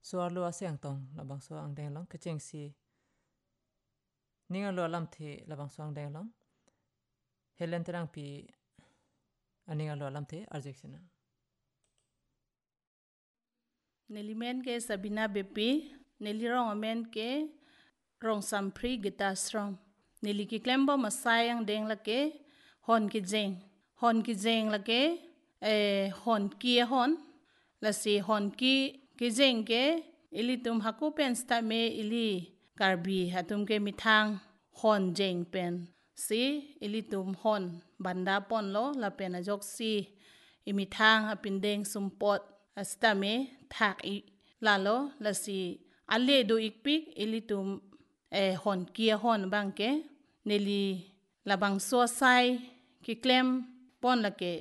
suar lu asyang tong labang so ang deng long kacheng si ninga lo lam the labang so ang deng long helen terang pi aninga lo lam the arjeksina Nelimen ke Sabina Bepi, Nelirong amen ke Rong Sampri Gita Strong. Neli ki klembo masayang deng lake hon ki jeng lake hon ki hon lasi hon ki jeng ke ili tum haku pen sta me ili karbi hatum ke mitang hon jeng pen si ili tum hon banda pon lo la pen ajok si imitang apindeng sumpot asta me thak I lalo lasi ale do ikpik ili tum hon kia hon bangke neli labang so sai ki klem pon lake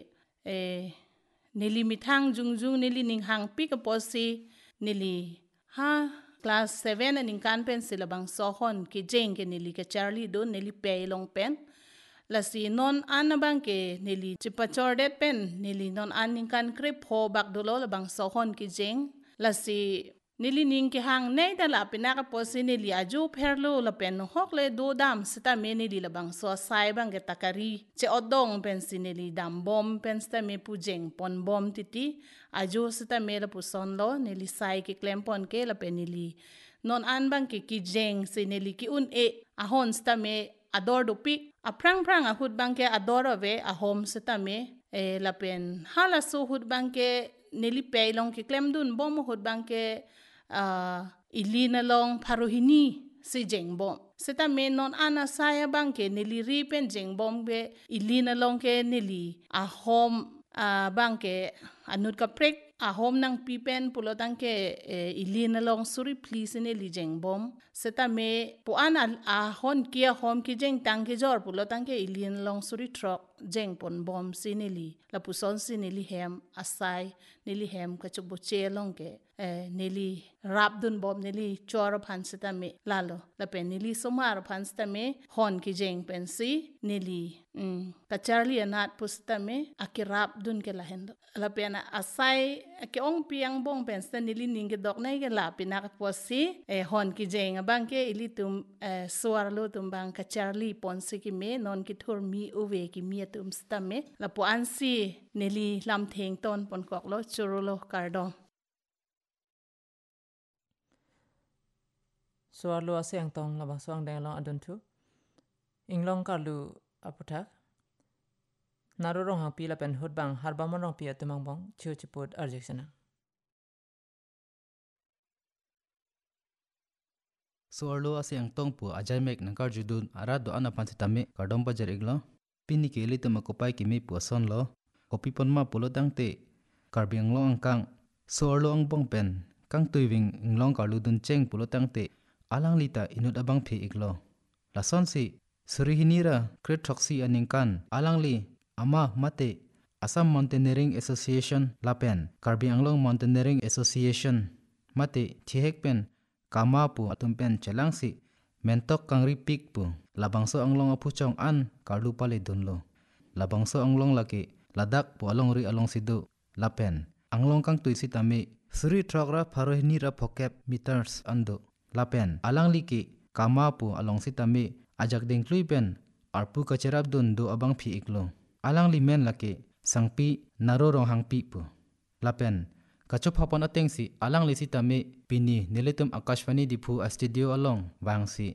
neli mitang jungjung neli ning hang pik posi neli ha class 7 aning kan pen silabang so hon ki jeng ke neli ke Charlie do neli pe long pen lasi non an bangke neli chipachordet pen neli non an ning kan krip ho bak dolo labang so hon ki jeng lasi nili ning ki hang nei da la pinaka posi nili aju pherlo la pen hok le do dam sita me nili la bang so sai bang ke takari che odong pen sinili dam bom pen sta me pu jeng pon bom titi aju sita me la pu son lo nili sai ki klem pon ke la pen nili non an bang ki jeng sinili ki un ahon sta me ador do pi aprang a hut bang ke ador ave a hom sita me la pen hala so hut bang ke nili pe long ki klem dun bom hut bang ke ilina long paruhini si jengbom seta menon ana saya bangke nili ripen jengbom be ilina long ke nili a home bangke anut ka prek a home nang pipen pulotang ke ilina long suri please nili jengbom seta me po ana a hon kia home ki jeng tang ki jor pulotang ke ilina long suri truck jengpon bom sinili la puson sinili hem asai nili hem ka chubo che long ke nili rap dun bom nili chor phan sita me lalo la pen nili somar phan sita me hon ki jeng pen si nili ka Charlie anat pusta me akirap dun ke la hendo la pen asai ke ong piang bong pen sta nili ninge dok nai ke la pinak posi hon ki jeng bang ke ili tum suar lo tum bang ka Charlie pon si ki me non ki thur mi uwe ki mi tum sta me la po ansi nili lam theng ton pon kok lo churulo kardom suar lu asyang tong labang so ang deng long adun tu inglong ka lu aputak naru rong hang pi la pen hut bang harba mon rong pi atumang bong chiu chiput arjeksina Suarlo asyang tong pu ajay mek nangkar judun arado ana pansitame kardom bajar iglo pini ke elite makopai ki me pu son lo kopi pon ma pulo dangte karbiang lo angkang suarlo ang bong pen kang tuiving inglong karlu dun cheng pulo dangte alang lita inut abang phe iglo lason si surihinira kret thoksi aningkan alang li ama mate Assam Mountaineering Association lapen Karbi Anglong Mountaineering Association mate thihek pen kama pu atum pen chelangsi mentok kangri pik pu labangso anglong apu chong an karlu pale dunlo labangso anglong lake ladak pu along ri along sidu lapen anglong kang tuisi tame suri trogra pharohini ra phokep meters ando lapen alang liki kama pu along sitame ajak dengklui pen arpu kacherap dun do abang phi iklo alang li men lake sangpi naro rong hangpi pu lapen kachop hapon atengsi alang lisi tame pini neletum akashvani dipu studio along wangsi